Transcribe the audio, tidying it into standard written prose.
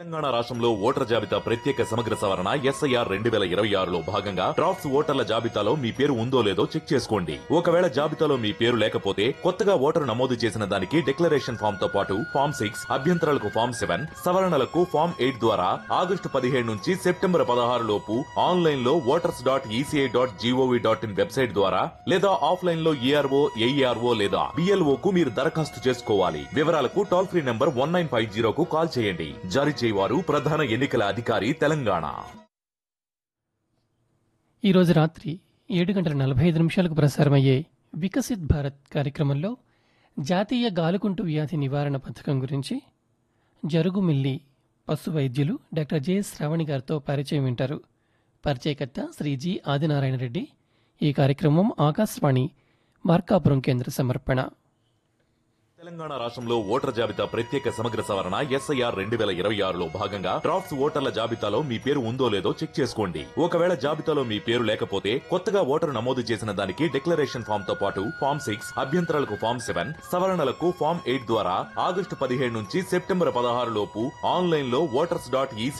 తెలంగాణ రాష్ట్రంలో ఓటర్ జాబితా ప్రత్యేక సమగ్ర సవరణ ఎస్ఐఆర్ 2026లో భాగంగా డ్రాఫ్ట్స్ ఓటర్ల జాబితాలో మీ పేరు ఉందో లేదో చెక్ చేసుకోండి. ఒకవేళ జాబితాలో మీ పేరు లేకపోతే కొత్తగా ఓటరు నమోదు చేసిన దానికి డిక్లరేషన్ ఫామ్ తో పాటు ఫామ్ 6, అభ్యంతరాలకు ఫామ్ 7, సవరణలకు ఫామ్ 8 ద్వారా ఆగస్టు 17 నుంచి సెప్టెంబర్ 16 లోపు ఆన్లైన్ లో voters.eci.gov.in వెబ్సైట్ ద్వారా లేదా ఆఫ్లైన్ లో ఏఆర్ఓ, ఏఈఆర్ఓ లేదా బిఎల్ఓ కు మీరు దరఖాస్తు చేసుకోవాలి. వివరాలకు టోల్ ఫ్రీ నంబర్ 1950 కు కాల్ చేయండి. జారీ చేయవారు ప్రధాన ఎన్నికల అధికారి తెలంగాణ. ఈరోజు రాత్రి 7:45 ప్రసారమయ్యే వికసిత్ భారత్ కార్యక్రమంలో జాతీయ గాలుకుంటు వ్యాధి నివారణ పథకం గురించి జరుగుమిల్లి పశు వైద్యులు డాక్టర్ జె శ్రావణి గారితో పరిచయం వింటారు. పరిచయకర్త శ్రీ జి ఆదినారాయణ రెడ్డి. ఈ కార్యక్రమం ఆకాశవాణి మార్కాపురం కేంద్ర సమర్పణ. తెలంగాణ రాష్ట్రంలో ఓటర్ జాబితా ప్రత్యేక సమగ్ర సవరణ ఎస్ఐఆర్ 2026లో భాగంగా డ్రాఫ్ట్స్ ఓటర్ల జాబితాలో మీ పేరు ఉందో లేదో చెక్ చేసుకోండి. ఒకవేళ జాబితాలో మీ పేరు లేకపోతే కొత్తగా ఓటరు నమోదు చేసిన దానికి డిక్లరేషన్ ఫామ్ తో పాటు ఫామ్ 6, అభ్యంతరాలకు ఫామ్ 7, సవరణలకు ఫామ్ 8 ద్వారా ఆగస్టు 17 నుంచి సెప్టెంబర్ 16 లోపు ఆన్లైన్ లో voters.eci